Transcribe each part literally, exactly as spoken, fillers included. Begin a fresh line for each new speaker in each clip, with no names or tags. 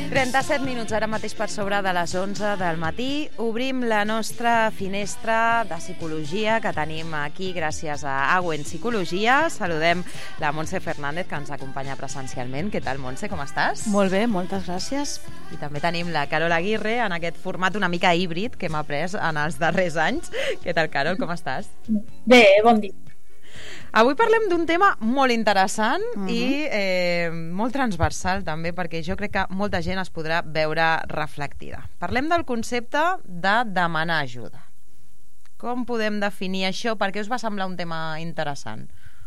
trenta-set minuts ara mateix per sobre de les onze del matí. Obrim la nostra finestra de psicologia que tenim aquí gràcies a Auen Psicologia. Saludem la Montse Fernández, que ens acompanya presencialment. Què tal, Montse, com estàs?
Molt bé, moltes gràcies.
I també tenim la Carol Aguirre en aquest format una mica híbrid que hem après en els darrers anys. Què tal, Carol, com estàs?
Bé, bon dia.
Avui parlem d'un tema molt interessant uh-huh. i eh, molt transversal també, perquè jo crec que molta gent es podrà veure reflectida. Parlem del concepte de demanar ajuda. Com podem definir això? Per què us va semblar un tema interessant?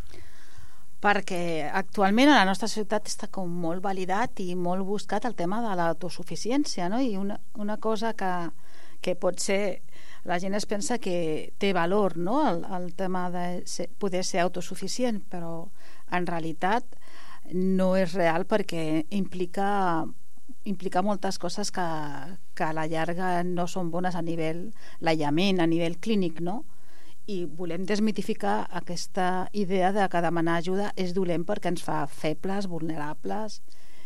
Perquè actualment a la nostra societat està com molt validat i molt buscat el tema de l'autosuficiència, no? I una, una cosa que, que pot ser... La gent es pensa que té valor, no?, el, el tema de ser, poder ser autosuficient, però en realitat no és real perquè implica, implica moltes coses que, que a la llarga no són bones a nivell l'aïllament, a nivell clínic, no? I volem desmitificar aquesta idea de que demanar ajuda és dolent perquè ens fa febles, vulnerables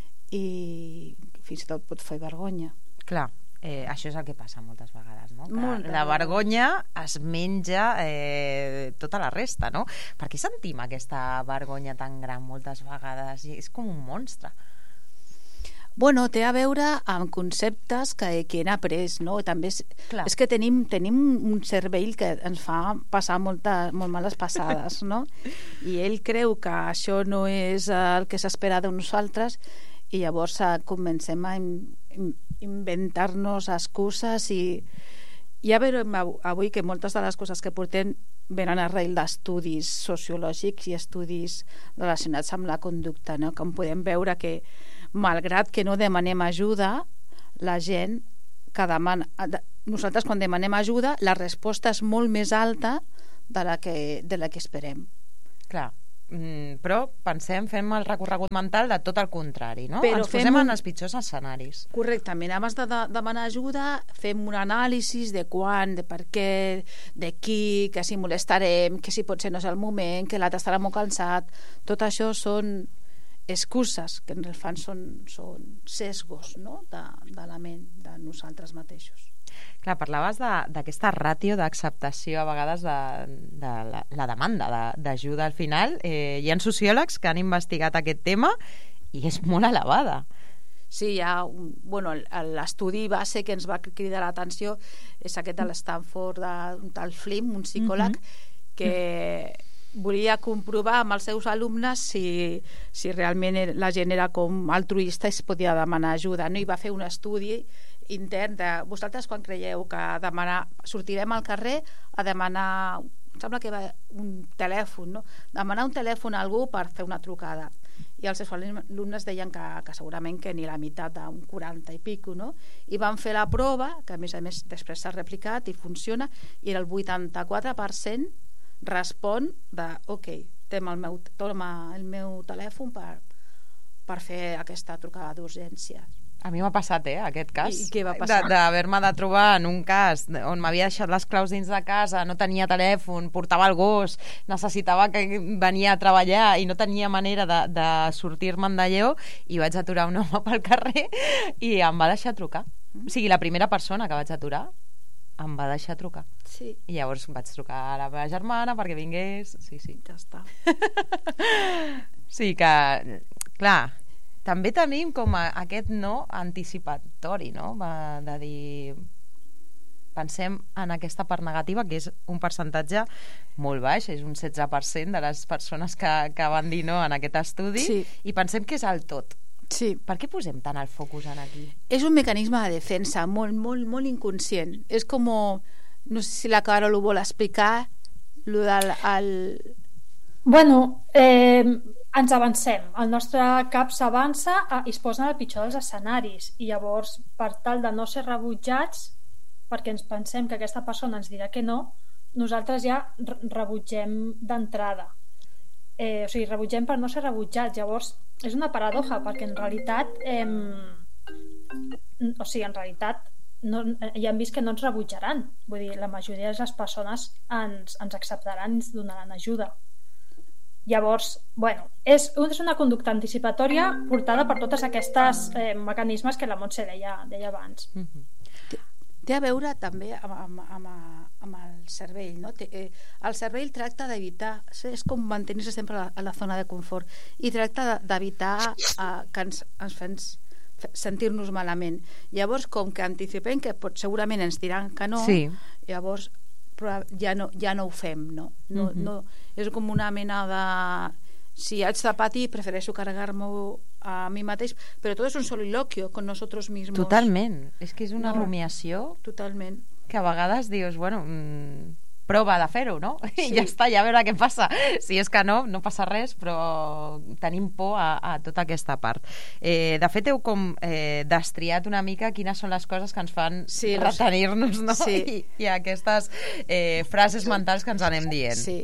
i fins i tot pot fer vergonya.
Clar. Eh, això és el que passa moltes vegades, no?
Molta
la vergonya es menja eh, tota la resta, no? Per què sentim aquesta vergonya tan gran moltes vegades? És com un monstre.
Bueno, té a veure amb conceptes que, que hem après, no? També és, és que tenim, tenim un cervell que ens fa passar molta, molt males passades, no? I ell creu que això no és el que s'espera de nosaltres i llavors comencem a inventar-nos excuses i ja veurem avui que moltes de les coses que portem venen arrel d'estudis sociològics i estudis relacionats amb la conducta, no? Com podem veure que malgrat que no demanem ajuda, la gent que demana... Nosaltres quan demanem ajuda la resposta és molt més alta de la que, de la que esperem.
Clar. Mm, però pensem, fem el recorregut mental de tot el contrari, no?
Però
ens posem
un...
en els pitjors escenaris.
Correctament, abans de, de demanar ajuda fem un anàlisi de quan, de per què, de qui, que si molestarem, que si potser no és el moment, que l'altre estarà molt cansat. Tot això són excuses que en el fons són, són sesgos, no?, de, de la ment, de nosaltres mateixos.
Clar, parlaves d'aquesta ràtio d'acceptació a vegades de, de la, la demanda d'ajuda al final. Eh, hi ha sociòlegs que han investigat aquest tema i és molt elevada.
Sí, hi ha un, bueno, l'estudi base que ens va cridar l'atenció és aquest de l'Stanford, de, del Flynn, un psicòleg, mm-hmm. que volia comprovar amb els seus alumnes si, si realment la gent era com altruista i es podia demanar ajuda, no? I va fer un estudi intern de vosaltres quan creieu que demanar, sortirem al carrer a demanar, em sembla que va un telèfon, no? Demanar un telèfon a algú per fer una trucada, i els seus alumnes deien que, que segurament que ni la meitat d'un quaranta i pico, no? I van fer la prova, que a més a més després s'ha replicat i funciona, i el vuitanta-quatre per cent respon de ok, tem el meu, toma el meu telèfon per, per fer aquesta trucada d'urgència.
A mi m'ha passat, eh, aquest cas.
I què va passar?
D'haver-me de trobar en un cas on m'havia deixat les claus dins de casa, no tenia telèfon, portava el gos, necessitava que venia a treballar i no tenia manera de, de sortir-me'n d'allò, i vaig aturar un home pel carrer i em va deixar trucar. O sigui, la primera persona que vaig aturar em va deixar trucar.
Sí.
I llavors vaig trucar a la meva germana perquè vingués. Sí, sí.
Ja està.
Sí que, clar, també tenim com a aquest no anticipatori, no? De dir, pensem en aquesta part negativa, que és un percentatge molt baix, és un setze per cent de les persones que, que van dir no en aquest estudi, sí. I pensem que és el tot.
Sí.
Per què posem tant el focus en aquí?
És un mecanisme de defensa molt, molt, molt inconscient. És com, no sé si la Carol ho vol explicar, lo del... El...
Bueno, eh, ens avancem. El nostre cap s'avança i es posa en el pitjor dels escenaris, i llavors, per tal de no ser rebutjats, perquè ens pensem que aquesta persona ens dirà que no, nosaltres ja rebutgem d'entrada. Eh, o sigui, rebutgem per no ser rebutjats. Llavors és una paradoja, perquè en realitat eh, o sigui, en realitat no, ja hem vist que no ens rebutjaran. Vull dir, la majoria de les persones ens, ens acceptaran i ens donaran ajuda. Llavors, bueno, és, és una conducta anticipatòria portada per totes aquestes eh, mecanismes que la Montse deia, deia abans.
Mm-hmm.
Té, té a veure també amb, amb, amb, amb el cervell, no? Té, eh, el cervell tracta d'evitar, és com mantenir-se sempre a la, a la zona de confort, i tracta d'evitar eh, que ens, ens fem sentir-nos malament. Llavors, com que anticipem que pot, segurament ens diran que no, sí. Llavors però ja no, ja no ho fem, no? No, mm-hmm. no, és com una mena de... Si haig de patir, prefereixo carregar-m'ho a mi mateix, però tot és un soliloquio con nosotros mismos.
Totalment, és que és una no. rumiació
totalment,
que a vegades dius, bueno, mmm, prova de fer-ho, no? Sí. I ja està, ja a veure què passa. Si és que no, no passa res, però tenim por a, a tota aquesta part. Eh, de fet, heu com eh, destriat una mica quines són les coses que ens fan sí, retenir-nos, no? Sí. I, i aquestes eh, frases mentals que ens anem dient.
Sí.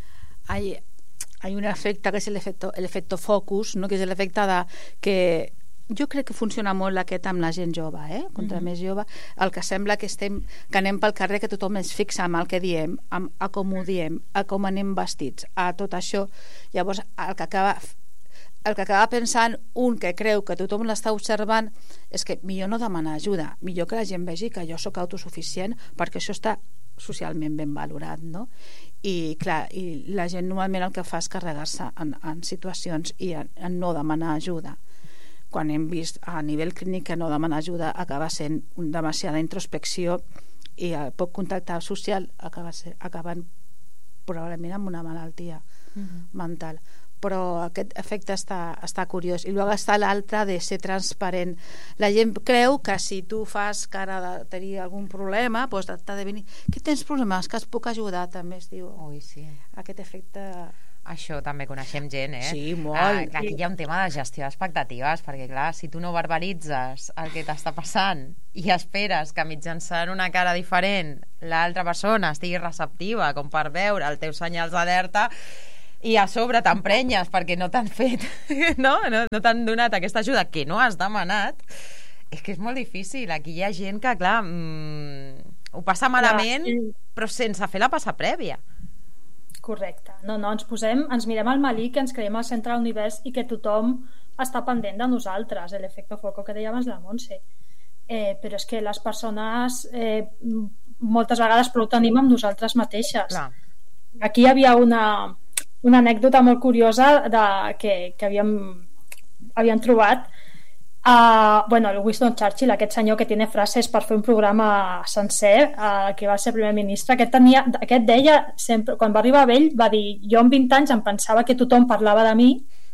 Hay, hay un efecte que és l'efecte el efecto focus, no? Que és l'efecte de que jo crec que funciona molt aquest amb la gent jove, eh? Contra mm-hmm. més jove, el que sembla que estem que anem pel carrer, que tothom es fixa amb el que diem, amb, a com ho diem, a com anem vestits, a tot això. Llavors, el que acaba el que acaba pensant un que creu que tothom l'està observant és que millor no demanar ajuda, millor que la gent vegi que jo sóc autosuficient, perquè això està socialment ben valorat, no? I clar, i la gent normalment el que fa és carregar-se en, en situacions i en, en no demanar ajuda. Quan hem vist a nivell clínic que no demanar ajuda acaba sent una demasiada introspecció i el poc contacte social acaba ser, acaben probablement amb una malaltia mm-hmm. mental. Però aquest efecte està, està curiós. I després està l'altre de ser transparent. La gent creu que si tu fas cara de tenir algun problema, doncs t'ha de venir, que tens problemes, que es puc ajudar, també es diu.
Ui, sí.
Aquest efecte...
Això també coneixem gent, eh?
Sí, molt.
Ah, clar, aquí hi ha un tema de gestió d'expectatives, perquè clar, si tu no verbalitzes el que t'està passant i esperes que mitjançant una cara diferent l'altra persona estigui receptiva com per veure els teus senyals d'alerta, i a sobre t'emprenyes perquè no t'han fet no, no, no t'han donat aquesta ajuda que no has demanat, és que és molt difícil. Aquí hi ha gent que clar mmm, ho passa malament clar. Però sense fer la passa prèvia.
Correcte. No, no, ens posem, ens mirem al malic, que ens creiem al centre de l'univers i que tothom està pendent de nosaltres, l'efecte foco que deia abans la Montse. Eh, però és que les persones eh, moltes vegades prou tenim amb nosaltres mateixes. Clar. Aquí hi havia una, una anècdota molt curiosa de, que, que havíem, havíem trobat. Uh, bueno, el Winston Churchill, aquest senyor que tiene frases per fer un programa sencer, uh, que va ser primer ministre, aquest, tenia, aquest deia sempre, quan va arribar a ell va dir, jo amb vint anys em pensava que tothom parlava de mi,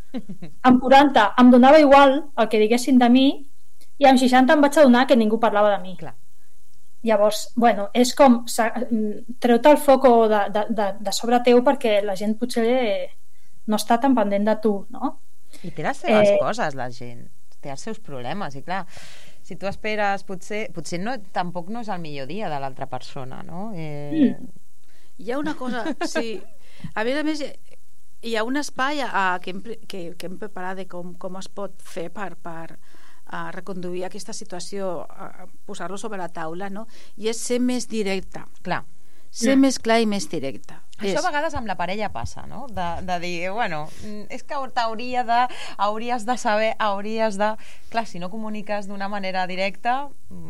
amb quaranta em donava igual el que diguessin de mi, i amb seixanta em vaig adonar que ningú parlava de mi. Clar. Llavors, bueno, és com treu-te el foco de, de, de, de sobre teu, perquè la gent potser no està tan pendent de tu, no?
I té les seves eh, coses, la gent té els seus problemes, i clar, si tu esperes, potser, potser no, tampoc no és el millor dia de l'altra persona, no? Eh...
Mm. Hi ha una cosa, sí, a més a més hi ha un espai a, que, hem, que, que hem preparat de com, com es pot fer per, per a reconduir aquesta situació, posar-lo sobre la taula, no? I és ser més directe.
Clar.
Ser mm. més clar i més directe.
Això
és.
a vegades amb la parella passa, no? De, de dir, bueno, és que t'hauria de, hauries de saber, hauries de... Clar, si no comuniques d'una manera directa,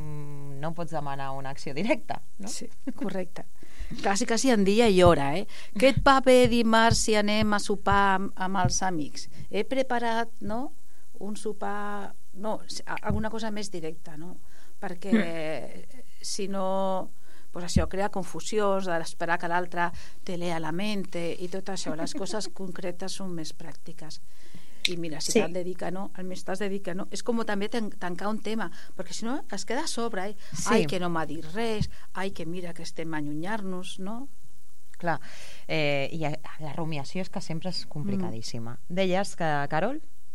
no pots demanar una acció directa, no?
Sí, correcte. Quasi, quasi en dia i hora, eh? Què et va bé dimarts si anem a sopar amb, amb els amics? He preparat, no?, un sopar... No, alguna cosa més directa, no? Perquè mm. si no... Pues això crea confusions, d'esperar que l'altre te lea la mente i tot això. Les coses concretes són més pràctiques. I mira, si sí. t'han de dir que no, almenys t'has de dir que no. És com també tancar un tema, perquè si no es queda a sobre, eh? Sí. Ai, que no m'ha dit res, ai, que mira que estem a allunyar-nos, no?
Clar, eh, i la rumiació és que sempre és complicadíssima. Mm. Deies que, Carol?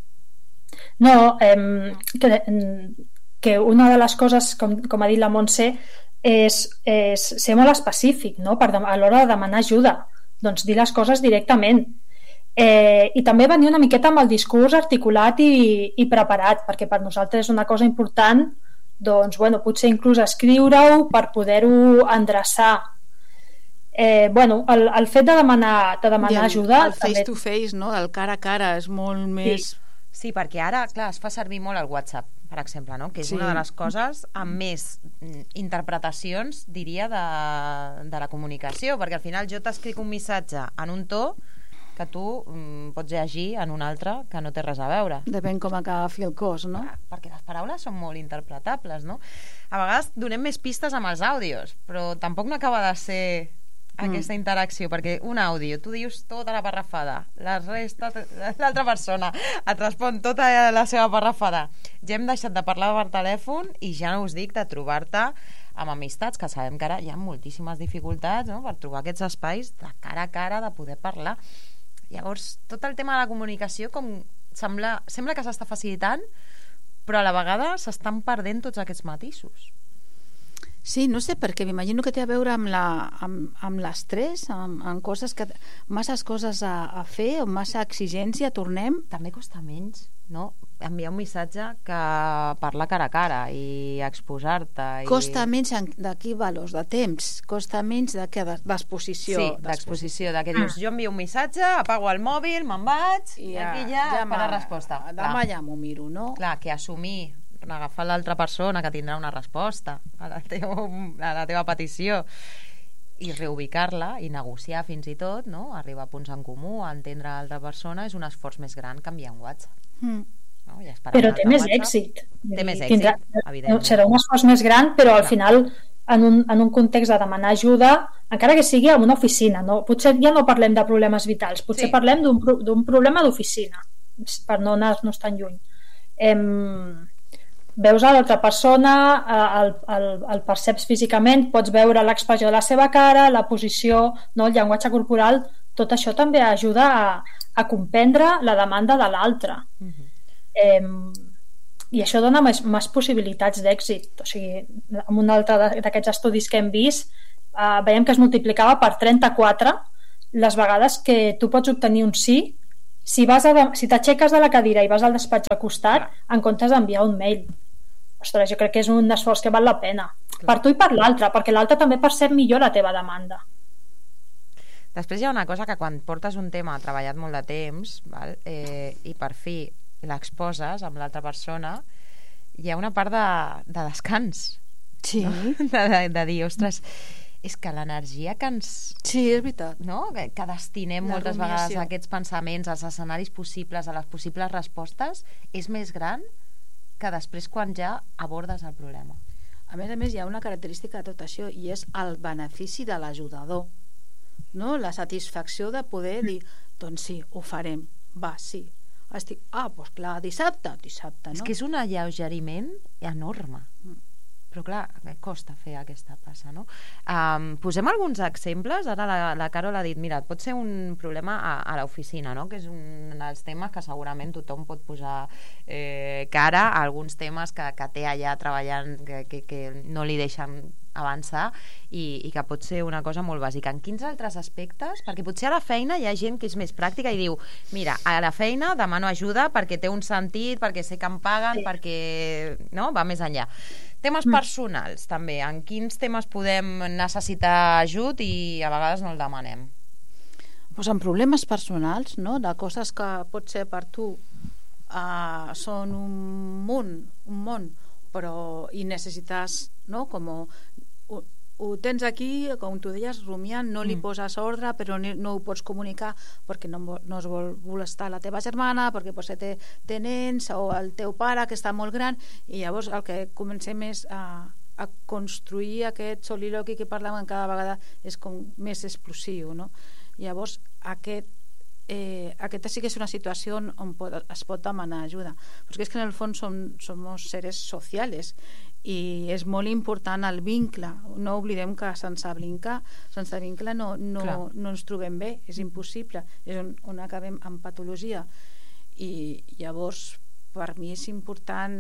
No, eh, que, que una de les coses, com, com ha dit la Montse, és, és ser molt específic, no? Per, a l'hora de demanar ajuda, doncs dir les coses directament, eh, i també venir una miqueta amb el discurs articulat i, i preparat, perquè per nosaltres és una cosa important, doncs bueno, potser inclús escriure-ho per poder-ho endreçar. Eh, bueno, el, el fet de demanar, de demanar
el,
ajuda...
El face també... to face, no? El cara a cara és molt més...
Sí. Sí, perquè ara, clar, es fa servir molt el WhatsApp, per exemple, no? Que és sí. una de les coses amb més interpretacions, diria, de, de la comunicació, perquè al final jo t'escric un missatge en un to que tu mm, pots llegir en un altre que no té res a veure.
Depèn com agafi el cos, no?
Clar, perquè les paraules són molt interpretables, no? A vegades donem més pistes amb els àudios, però tampoc no acaba de ser aquesta interacció, perquè un àudio, tu dius tota la parrafada, la resta, l'altra persona et respon tota la seva parrafada. Ja hem deixat de parlar per telèfon i ja no us dic de trobar-te amb amistats, que sabem que ara hi ha moltíssimes dificultats, no?, per trobar aquests espais de cara a cara, de poder parlar. Llavors, tot el tema de la comunicació com sembla, sembla que s'està facilitant, però a la vegada s'estan perdent tots aquests matisos.
Sí, no sé, perquè m'imagino que té a veure amb la, amb, amb l'estrès, amb, amb coses que, masses coses a, a fer, o massa exigència, tornem.
També costa menys, no?, enviar un missatge que parlar cara a cara i exposar-te. I...
Costa menys de quin valors, de temps, costa menys de què, d'exposició.
Sí, d'exposició, de que dius, jo envio un missatge, apago el mòbil, me'n vaig, i ja, aquí ja, ja fa la resposta.
Demà ja m'ho miro, no?
Clar, que assumir agafar l'altra persona que tindrà una resposta a la, teu, a la teva petició i reubicar-la i negociar fins i tot, no? Arribar a punts en comú, a entendre l'altra persona, és un esforç més gran que enviar un WhatsApp. Mm. No?
Però té més WhatsApp, èxit.
Té més èxit, tindrà, evidentment.
Serà un esforç més gran, però al final en un, en un context de demanar ajuda, encara que sigui en una oficina, no? Potser ja no parlem de problemes vitals, potser sí. parlem d'un d'un problema d'oficina, per no anar-nos tan lluny. Em... Veus a l'altra persona, el, el, el perceps físicament, pots veure l'expressió de la seva cara, la posició, no? El llenguatge corporal, tot això també ajuda a, a comprendre la demanda de l'altre. Uh-huh. eh, I això dona més, més possibilitats d'èxit. O sigui, en un altre d'aquests estudis que hem vist, eh, veiem que es multiplicava per trenta-quatre les vegades que tu pots obtenir un sí si, vas a, si t'aixeques de la cadira i vas al despatx al costat, en comptes d'enviar un mail. Ostres, jo crec que és un esforç que val la pena. Clar. Per tu i per l'altre, perquè l'altre també percep millor la teva demanda.
Després hi ha una cosa que quan portes un tema treballat molt de temps, val? Eh, i per fi l'exposes amb l'altra persona, hi ha una part de, de descans.
Sí.
No? De, de, de dir, ostres, és que l'energia que ens...
Sí, és veritat.
No? Que, que destinem la moltes rumiació. Vegades a aquests pensaments, als escenaris possibles, a les possibles respostes, és més gran que després quan ja abordes el problema.
A més a més, hi ha una característica de tot això i és el benefici de l'ajudador, no? La satisfacció de poder dir, doncs sí, ho farem, va, sí. Estic... Ah, doncs clar, dissabte, dissabte, no?
És que és un alleugeriment enorme. Mm. Però clar, costa fer aquesta passa, no? Um, posem alguns exemples. Ara la, la Carol ha dit, mira, pot ser un problema a, a l'oficina, no? Que és un dels temes que segurament tothom pot posar eh, cara a alguns temes que, que té allà treballant, que, que, que no li deixen avançar i, i que pot ser una cosa molt bàsica. En quins altres aspectes? Perquè potser a la feina hi ha gent que és més pràctica i diu, mira, a la feina demano ajuda perquè té un sentit, perquè sé que em paguen, sí. perquè no? Va més enllà. Temes personals, també. En quins temes podem necessitar ajut i a vegades no el demanem?
Pues en problemes personals, no? De coses que pot ser per tu uh, són un món, un món, però i necessites, no? Com ho, ho tens aquí, com tu deies, rumiant, no li mm. poses ordre, però no ho pots comunicar perquè no, no es vol molestar la teva germana, perquè potser té, té nens, o el teu pare que està molt gran, i llavors el que comencem és a, a construir aquest soliloqui que parlàvem cada vegada és com més explosiu, no? Llavors aquest Eh, aquesta sí que és una situació on pot, es pot demanar ajuda, perquè és que en el fons som, som seres socials i és molt important el vincle. No oblidem que sense vincle, sense vincle no, no, no ens trobem bé, és impossible, és on, on acabem amb patologia. I llavors per mi és important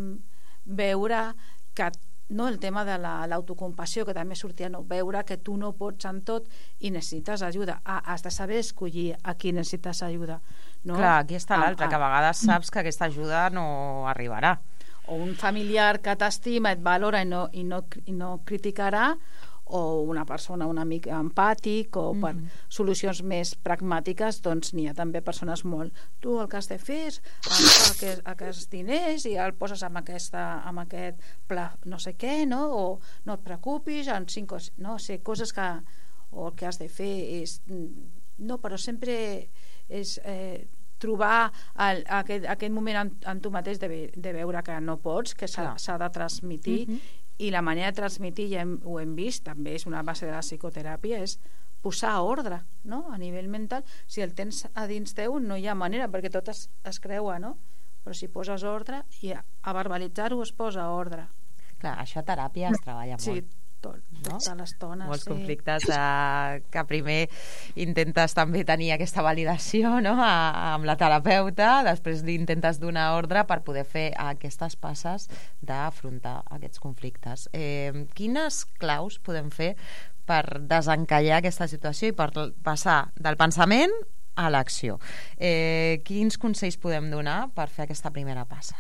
veure que no, el tema de l'autocompassió, que també sortia, no, veure que tu no pots en tot i necessites ajuda. Ah, has de saber escollir a qui necessites ajuda, no?
Clar, aquí està l'altre, ah, ah. que a vegades saps que aquesta ajuda no arribarà.
O un familiar que t'estima, et valora i no, i no, i no criticarà, o una persona, un amic empàtic, o per
Mhm.
solucions més pragmàtiques, doncs n'hi ha també persones molt... Tu el que has de fer és agafar aquests, aquests diners i el poses amb, aquesta, amb aquest pla no sé què, no? O no et preocupis, en cinc o... No sé, coses que... O el que has de fer és... No, però sempre és... Eh, trobar el, aquest, aquest moment en, en tu mateix de, ve, de veure que no pots, que s'ha de transmitir,
Mhm.
i la manera de transmitir, ja hem, ho hem vist, també és una base de la psicoteràpia, és posar ordre, no? A nivell mental. Si el tens a dins teu no hi ha manera, perquè tot es, es creua, no? Però si poses ordre, i a, a verbalitzar-ho es posa ordre.
Clar, això a teràpia es treballa molt.
Sí, tot,
No?
tota l'estona.
Molts
sí.
conflictes eh, que primer intentes també tenir aquesta validació, no? a, amb la terapeuta, després li intentes donar ordre per poder fer aquestes passes d'afrontar aquests conflictes. Eh, quines claus podem fer per desencallar aquesta situació i per passar del pensament a l'acció? Eh, quins consells podem donar per fer aquesta primera passa?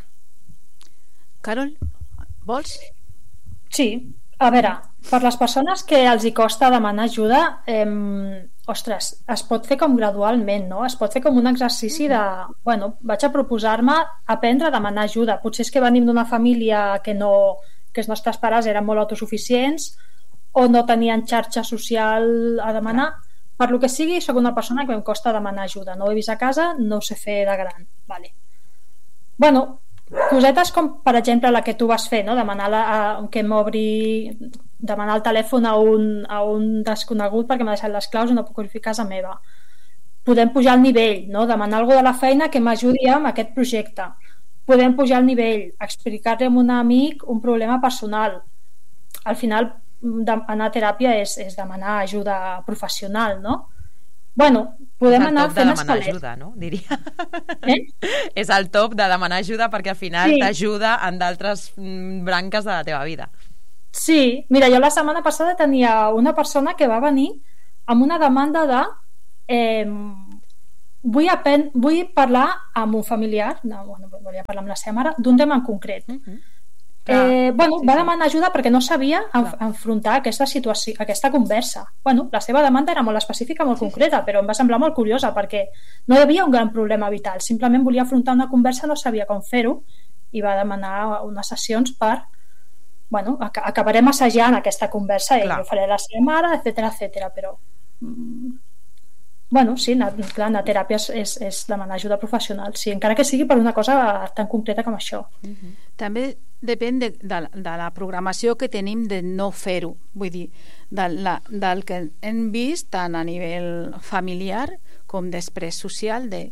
Carol, vols?
Sí, a veure, per les persones que els hi costa demanar ajuda, eh, ostres, es pot fer com gradualment, no? Es pot fer com un exercici de, bueno, vaig a proposar-me aprendre a demanar ajuda. Potser és que venim d'una família que no, que els nostres pares eren molt autosuficients o no tenien xarxa social a demanar. Per lo que sigui, sóc una persona que em costa demanar ajuda. No ho he vist a casa, no ho sé fer de gran. Vale. Bueno, cosetes com, per exemple, la que tu vas fer, no? Demanar la, a, que m'obri, demanar el telèfon a un, a un desconegut perquè m'ha deixat les claus i no puc verificar casa meva. Podem pujar el nivell, no? Demanar algú de la feina que m'ajudi amb aquest projecte. Podem pujar el nivell, explicar-li a un amic un problema personal. Al final, anar a teràpia és, és demanar ajuda professional, no? Bueno, podem
és el
anar
top de
fent
demanar
escalers.
ajuda, no? Diria.
Eh?
És el top de demanar ajuda perquè al final
Sí.
t'ajuda en d'altres mm, branques de la teva vida.
Sí, mira, jo la setmana passada tenia una persona que va venir amb una demanda de eh, vull, apen vull parlar amb un familiar, no, bueno, volia parlar amb la seva mare, d'un tema en concret.
Mm -hmm.
Eh, bueno,
sí,
va
sí.
demanar ajuda perquè no sabia enf
Clar.
enfrontar aquesta situació, aquesta conversa. Bueno, la seva demanda era molt específica, molt
Sí,
concreta, però em va semblar molt curiosa perquè no hi havia un gran problema vital, simplement volia afrontar una conversa, no sabia com fer-ho i va demanar unes sessions per bueno, ac acabarem assajant aquesta conversa i ho faré a la seva mare, etcètera, etcètera, però mm, bueno, sí, anar, clar, anar a teràpia és, és, és demanar ajuda professional, sí, encara que sigui per una cosa tan concreta com això.
Mm-hmm.
També depèn de, de, de la programació que tenim de no fer-ho, vull dir, de la, del que hem vist tant a nivell familiar com després social, de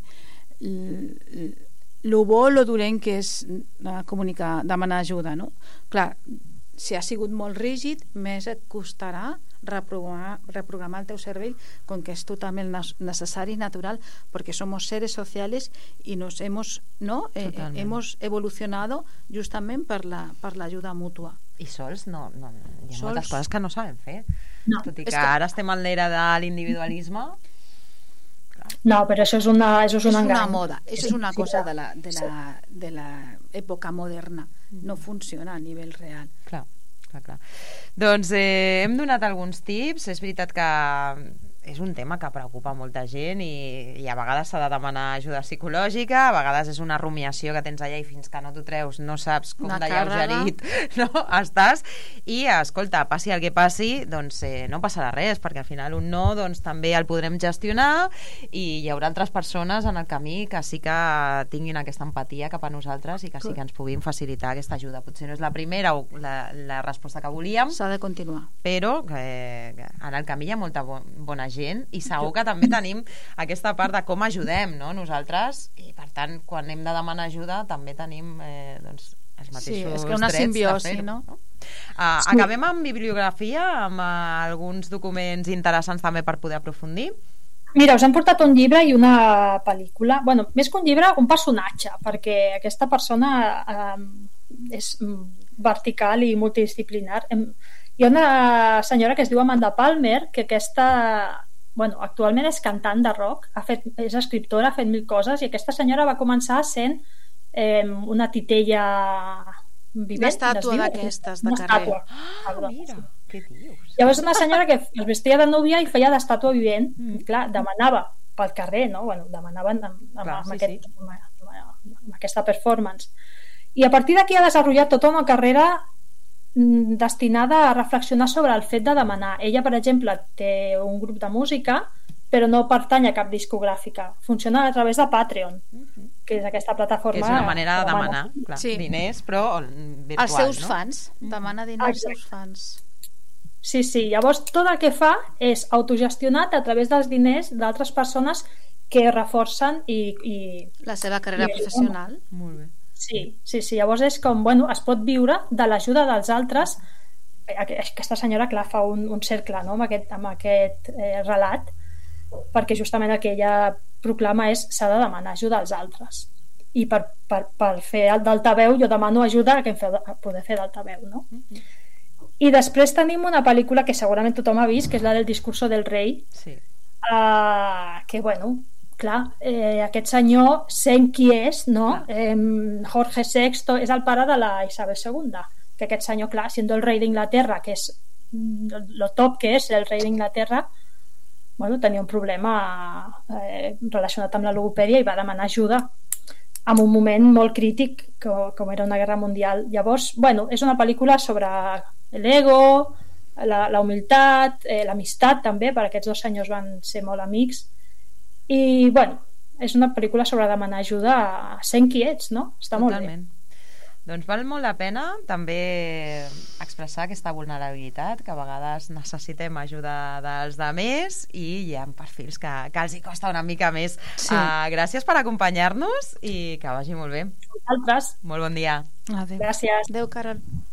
lo bo o lo dolent que és comunicar, demanar ajuda, no? Clar, si ha sigut molt rígid, més et costarà reprogramar, reprogramar el teu cervell, com que és totalment necessari i natural, perquè somos seres sociales y nos hemos, ¿no? Eh, hemos evolucionado justament per la, per l'ajuda mútua.
I sols no, no, hi ha
sols...
moltes coses que no sabem fer.
No,
Tot i que,
que
ara estem en l'era de l'individualisme.
No, però això és una, això és un
és
engany.
una moda, això és una cosa de la, de la, de la època moderna, no funciona a nivell real.
Clar, clar, clar. Doncs eh, hem donat alguns tips, és veritat que és un tema que preocupa molta gent i, i a vegades s'ha de demanar ajuda psicològica, a vegades és una rumiació que tens allà i fins que no t'ho treus no saps com
una
de lleugerit no, estàs, i escolta, passi el que passi, doncs eh, no passarà res, perquè al final un no doncs també el podrem gestionar i hi haurà altres persones en el camí que sí que tinguin aquesta empatia cap a nosaltres i que sí que ens puguin facilitar aquesta ajuda. Potser no és la primera o la, la resposta que volíem,
s'ha de continuar,
però que, que en el camí hi ha molta bo, bona gent i segur que també tenim aquesta part de com ajudem, no? Nosaltres, i per tant quan hem de demanar ajuda també tenim eh, doncs, els mateixos
sí, és que una
drets
simbiosi,
de
no?
no? Uh, acabem amb bibliografia, amb uh, alguns documents interessants també per poder aprofundir.
Mira, us hem portat un llibre i una pel·lícula, bueno, més que un llibre, un personatge, perquè aquesta persona eh, és vertical i multidisciplinar. Hi ha una senyora que es diu Amanda Palmer, que aquesta, bueno, actualment és cantant de rock, ha fet, és escriptora, ha fet mil coses, i aquesta senyora va començar sent eh, una titella vivent.
Una estàtua
desviu,
d'aquestes, de
una
carrer.
estàtua.
Ah,
Perdó,
mira,
sí.
què dius?
Llavors una senyora que es vestia de núvia i feia d'estàtua vivent,
Mm.
i clar, demanava pel carrer, no? Bueno, demanaven amb, amb,
Clar,
amb,
sí,
aquest,
sí.
amb, amb, amb aquesta performance. I a partir d'aquí ha desenvolupat tota una carrera mm, destinada a reflexionar sobre el fet de demanar. Ella, per exemple, té un grup de música, però no pertany a cap discogràfica. Funciona a través de Patreon,
Mhm.
que és aquesta plataforma...
Que és una manera de
que demana.
demanar, clar,
Sí.
diners, però virtual,
Els seus
no?
fans. Demana diners als
Exacte.
seus fans.
Sí, sí. Llavors, tot el que fa és autogestionat a través dels diners d'altres persones que reforcen i... i...
La seva carrera
I-
professional.
Molt bé.
Sí, sí, sí. Llavors és com, bueno, es pot viure de l'ajuda dels altres. Eh, aqu- Aquesta senyora, clar, fa un, un cercle, no?, amb aquest, amb aquest eh, relat, perquè justament el que ella proclama és s'ha de demanar ajuda als altres. I per, per, per fer el d'altaveu jo demano ajuda a, que em feu, a poder fer d'altaveu, no?
Mhm.
I després tenim una pel·lícula que segurament tothom ha vist, que és la del discurso del rei,
Sí.
uh, que, bueno, clar, eh, aquest senyor, sent qui és, no? Eh, Jorge sexto és el pare de la Isabel segunda, que aquest senyor, clar, siendo el rei d'Inglaterra, que és mm, lo top que és el rei d'Inglaterra, bueno, tenia un problema eh, relacionat amb la logopèdia i va demanar ajuda en un moment molt crític com, com era una guerra mundial. Llavors, bueno, és una pel·lícula sobre l'ego, la, la humilitat, eh, l'amistat també, perquè aquests dos senyors van ser molt amics. I, bueno, és una pel·lícula sobre demanar ajuda sent qui ets, no? Està molt bé.
Totalment. Doncs val molt la pena també expressar aquesta vulnerabilitat, que a vegades necessitem ajuda dels demés i hi ha perfils que, que els hi costa una mica més.
Sí.
Uh, gràcies per acompanyar-nos i que vagi molt bé.
Altres,
Molt bon dia.
Adéu.
gràcies.
Adéu, Carol.